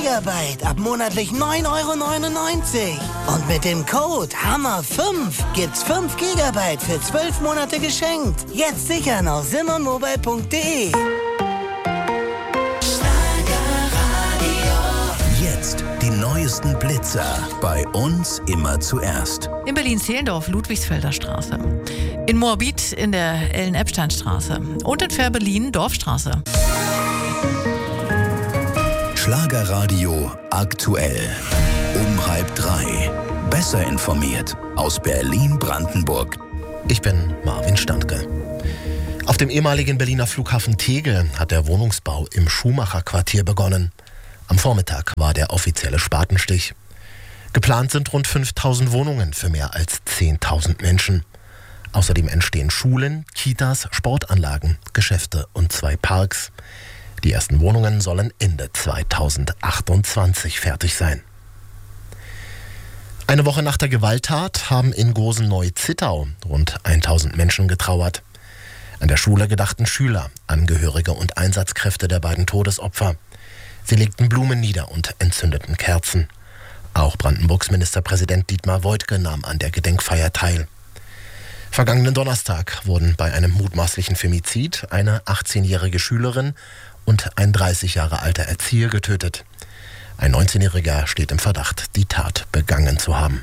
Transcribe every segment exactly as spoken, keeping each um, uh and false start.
Gigabyte ab monatlich neun Euro neunundneunzig. Und mit dem Code Hammer fünf gibt's fünf Gigabyte für zwölf Monate geschenkt. Jetzt sichern auf simmermobile punkt de. Jetzt die neuesten Blitzer. Bei uns immer zuerst. In Berlin-Zehlendorf, Ludwigsfelder Straße. In Moabit in der Ellen-Epstein-Straße. Und in Fehrbellin, Dorfstraße. Schlagerradio aktuell. Um halb drei. Besser informiert aus Berlin-Brandenburg. Ich bin Marvin Standke. Auf dem ehemaligen Berliner Flughafen Tegel hat der Wohnungsbau im Schumacher-Quartier begonnen. Am Vormittag war der offizielle Spatenstich. Geplant sind rund fünftausend Wohnungen für mehr als zehntausend Menschen. Außerdem entstehen Schulen, Kitas, Sportanlagen, Geschäfte und zwei Parks. Die ersten Wohnungen sollen Ende zweitausendachtundzwanzig fertig sein. Eine Woche nach der Gewalttat haben in Gosen-Neu-Zittau rund tausend Menschen getrauert. An der Schule gedachten Schüler, Angehörige und Einsatzkräfte der beiden Todesopfer. Sie legten Blumen nieder und entzündeten Kerzen. Auch Brandenburgs Ministerpräsident Dietmar Woidke nahm an der Gedenkfeier teil. Vergangenen Donnerstag wurden bei einem mutmaßlichen Femizid eine achtzehnjährige Schülerin und ein dreißig Jahre alter Erzieher getötet. Ein neunzehnjähriger steht im Verdacht, die Tat begangen zu haben.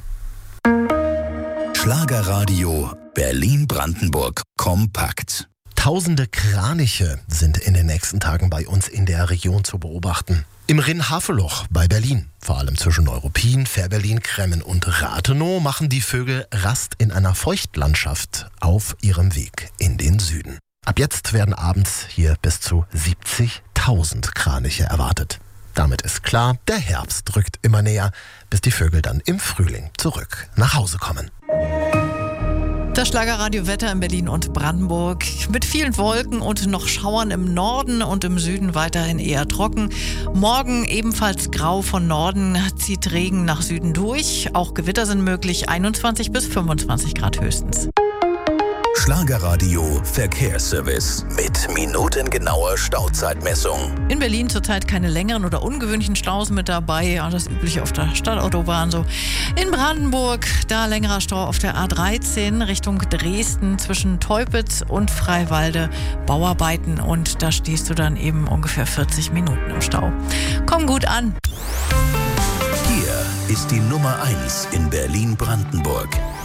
Schlagerradio Berlin-Brandenburg kompakt. Tausende Kraniche sind in den nächsten Tagen bei uns in der Region zu beobachten. Im Rinn-Haveloch bei Berlin, vor allem zwischen Neuruppin, Fehrbellin, Kremmen und Rathenow, machen die Vögel Rast in einer Feuchtlandschaft auf ihrem Weg in den Süden. Ab jetzt werden abends hier bis zu siebzigtausend Kraniche erwartet. Damit ist klar, der Herbst rückt immer näher, bis die Vögel dann im Frühling zurück nach Hause kommen. Das Schlagerradio-Wetter in Berlin und Brandenburg mit vielen Wolken und noch Schauern im Norden und im Süden weiterhin eher trocken. Morgen ebenfalls grau von Norden, zieht Regen nach Süden durch. Auch Gewitter sind möglich, einundzwanzig bis fünfundzwanzig Grad höchstens. Schlagerradio Verkehrsservice mit minutengenauer Stauzeitmessung. In Berlin zurzeit keine längeren oder ungewöhnlichen Staus mit dabei. Ja, das übliche auf der Stadtautobahn so. In Brandenburg, da längerer Stau auf der A dreizehn Richtung Dresden zwischen Teupitz und Freiwalde. Bauarbeiten und da stehst du dann eben ungefähr vierzig Minuten im Stau. Komm gut an. Hier ist die Nummer eins in Berlin-Brandenburg.